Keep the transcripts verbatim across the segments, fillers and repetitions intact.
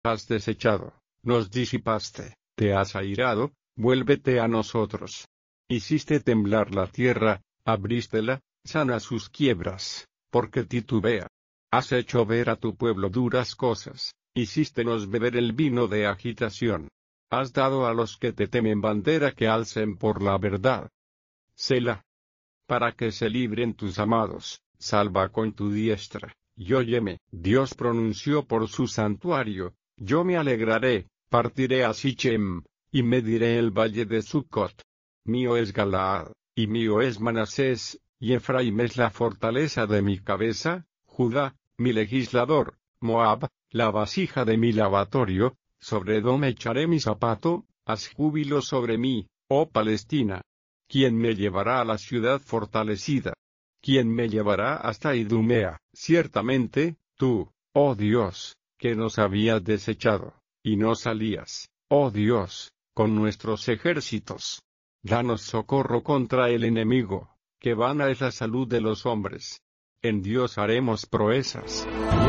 has desechado, nos disipaste, te has airado, vuélvete a nosotros. Hiciste temblar la tierra, abrístela, sana sus quiebras, porque titubea. Has hecho ver a tu pueblo duras cosas, hicístenos beber el vino de agitación. Has dado a los que te temen bandera que alcen por la verdad. Selah. Para que se libren tus amados, salva con tu diestra, y óyeme. Dios pronunció por su santuario, yo me alegraré, partiré a Sichem, y mediré el valle de Sucot. Mío es Galaad, y mío es Manasés, y Efraim es la fortaleza de mi cabeza, Judá, mi legislador, Moab, la vasija de mi lavatorio, sobre Edom echaré mi zapato, haz júbilo sobre mí, oh Palestina. ¿Quién me llevará a la ciudad fortalecida? ¿Quién me llevará hasta Idumea? Ciertamente, tú, oh Dios, que nos habías desechado, y no salías, oh Dios, con nuestros ejércitos. Danos socorro contra el enemigo, que vana es la salud de los hombres. En Dios haremos proezas.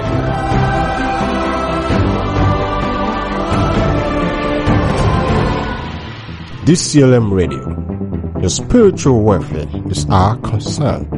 D C L M Radio. Your spiritual welfare is our concern.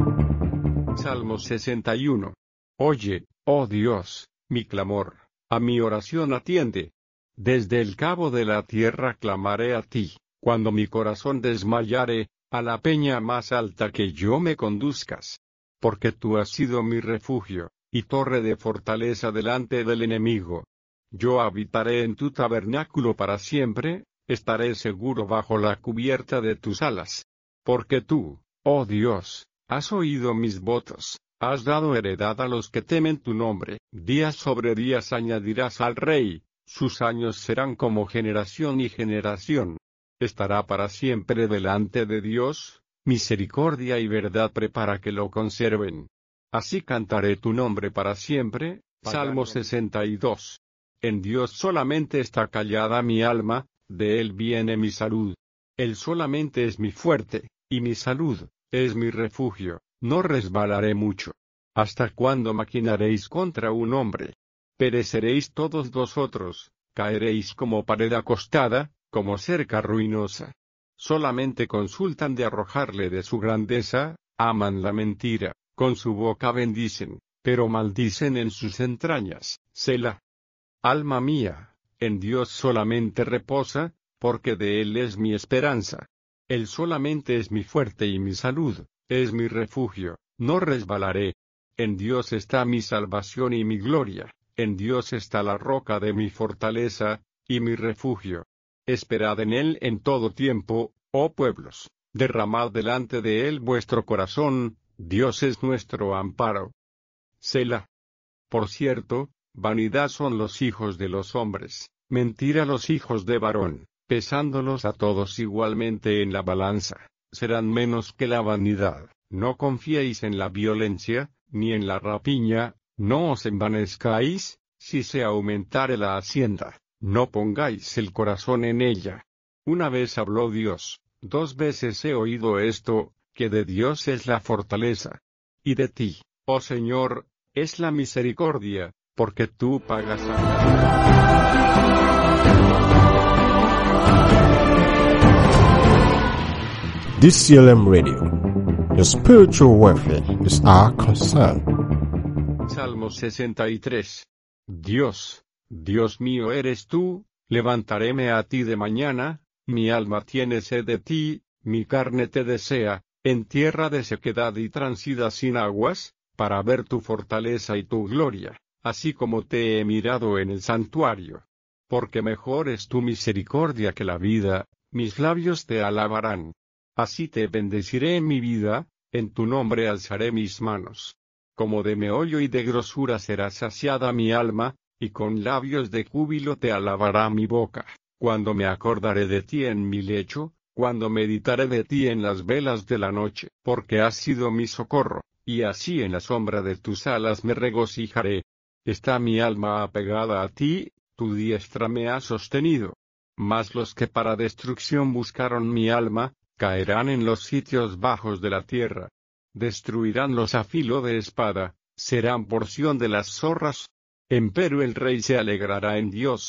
Salmo sesenta y uno. Oye, oh Dios, mi clamor, a mi oración atiende. Desde el cabo de la tierra clamaré a ti, cuando mi corazón desmayare, a la peña más alta que yo me conduzcas. Porque tú has sido mi refugio, y torre de fortaleza delante del enemigo. Yo habitaré en tu tabernáculo para siempre, estaré seguro bajo la cubierta de tus alas. Porque tú, oh Dios, has oído mis votos, has dado heredad a los que temen tu nombre. Días sobre días añadirás al rey, sus años serán como generación y generación. Estará para siempre delante de Dios, misericordia y verdad prepara que lo conserven. Así cantaré tu nombre para siempre. Salmo sesenta y dos. En Dios solamente está callada mi alma, de Él viene mi salud. Él solamente es mi fuerte, y mi salud, es mi refugio, no resbalaré mucho. ¿Hasta cuándo maquinaréis contra un hombre? Pereceréis todos vosotros, caeréis como pared acostada, como cerca ruinosa. Solamente consultan de arrojarle de su grandeza, aman la mentira, con su boca bendicen, pero maldicen en sus entrañas. Selah. Alma mía, en Dios solamente reposa, porque de Él es mi esperanza. Él solamente es mi fuerte y mi salud, es mi refugio, no resbalaré. En Dios está mi salvación y mi gloria, en Dios está la roca de mi fortaleza, y mi refugio. Esperad en Él en todo tiempo, oh pueblos, derramad delante de Él vuestro corazón, Dios es nuestro amparo. Selah. Por cierto, vanidad son los hijos de los hombres, mentira los hijos de varón, pesándolos a todos igualmente en la balanza, serán menos que la vanidad. No confiéis en la violencia, ni en la rapiña, no os envanezcáis, si se aumentare la hacienda, no pongáis el corazón en ella. Una vez habló Dios, dos veces he oído esto, que de Dios es la fortaleza. Y de ti, oh Señor, es la misericordia, porque tú pagas a... D C L M Radio. Your spiritual welfare is our concern. Salmo sesenta y tres. Dios, Dios mío eres tú, levantaréme a ti de mañana, mi alma tiene sed de ti, mi carne te desea, en tierra de sequedad y transida sin aguas, para ver tu fortaleza y tu gloria, así como te he mirado en el santuario. Porque mejor es tu misericordia que la vida, mis labios te alabarán. Así te bendeciré en mi vida, en tu nombre alzaré mis manos. Como de meollo y de grosura será saciada mi alma, y con labios de júbilo te alabará mi boca, cuando me acordaré de ti en mi lecho, cuando meditaré de ti en las velas de la noche, porque has sido mi socorro, y así en la sombra de tus alas me regocijaré. Está mi alma apegada a ti, tu diestra me ha sostenido. Mas los que para destrucción buscaron mi alma, caerán en los sitios bajos de la tierra. Destruiránlos a filo de espada, serán porción de las zorras. Empero el rey se alegrará en Dios,